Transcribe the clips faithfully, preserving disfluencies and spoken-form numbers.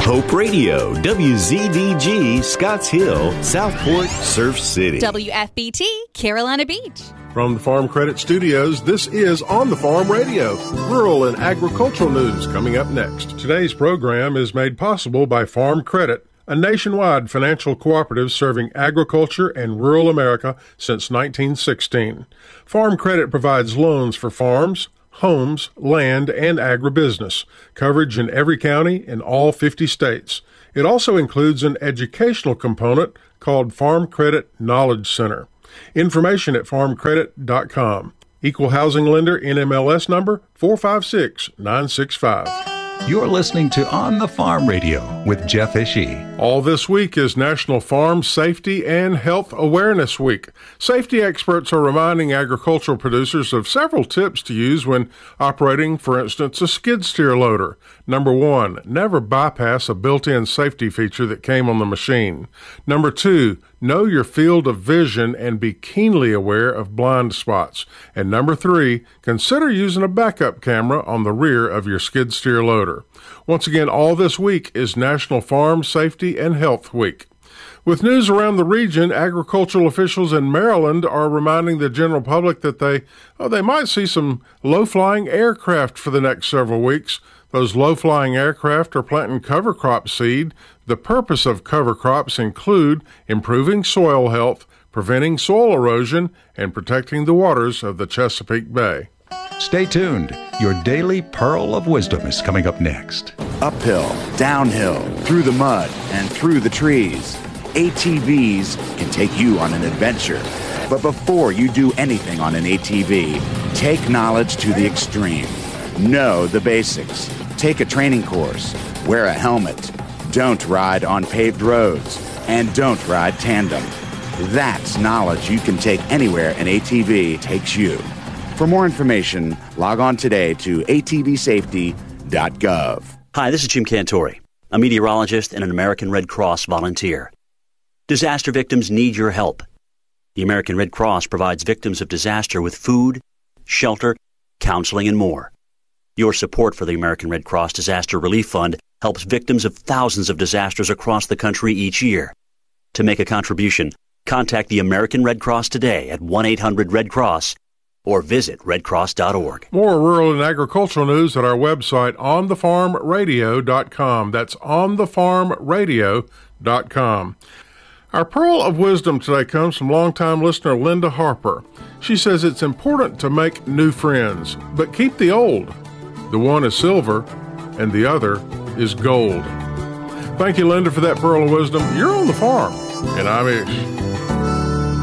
Hope Radio, W Z D G, Scotts Hill, Southport, Surf City. W F B T, Carolina Beach. From the Farm Credit Studios, this is On the Farm Radio, rural and agricultural news coming up next. Today's program is made possible by Farm Credit, a nationwide financial cooperative serving agriculture and rural America since nineteen sixteen. Farm Credit provides loans for farms, homes, land, and agribusiness, coverage in every county in all fifty states. It also includes an educational component called Farm Credit Knowledge Center. Information at farm credit dot com. Equal housing lender, N M L S number four five six nine six five. You're listening to On the Farm Radio with Jeff Ishii. All this week is National Farm Safety and Health Awareness Week. Safety experts are reminding agricultural producers of several tips to use when operating, for instance, a skid steer loader. Number one, never bypass a built-in safety feature that came on the machine. Number two, know your field of vision and be keenly aware of blind spots. And number three, consider using a backup camera on the rear of your skid steer loader. Once again, all this week is National Farm Safety and Health Week. With news around the region, agricultural officials in Maryland are reminding the general public that they, oh, they might see some low-flying aircraft for the next several weeks. Those low-flying aircraft are planting cover crop seed. The purpose of cover crops include improving soil health, preventing soil erosion, and protecting the waters of the Chesapeake Bay. Stay tuned. Your daily pearl of wisdom is coming up next. Uphill, downhill, through the mud, and through the trees. A T Vs can take you on an adventure. But before you do anything on an A T V, take knowledge to the extreme. Know the basics. Take a training course. Wear a helmet. Don't ride on paved roads. And don't ride tandem. That's knowledge you can take anywhere an A T V takes you. For more information, log on today to A T V safety dot gov. Hi, this is Jim Cantori, a meteorologist and an American Red Cross volunteer. Disaster victims need your help. The American Red Cross provides victims of disaster with food, shelter, counseling, and more. Your support for the American Red Cross Disaster Relief Fund helps victims of thousands of disasters across the country each year. To make a contribution, contact the American Red Cross today at one eight hundred red cross or visit red cross dot org. More rural and agricultural news at our website, on the farm radio dot com. That's on the farm radio dot com. Our pearl of wisdom today comes from longtime listener Linda Harper. She says it's important to make new friends, but keep the old. The one is silver, and the other is gold. Thank you, Linda, for that pearl of wisdom. You're on the farm, and I'm Ish.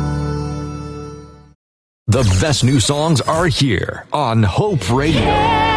The best new songs are here on Hope Radio.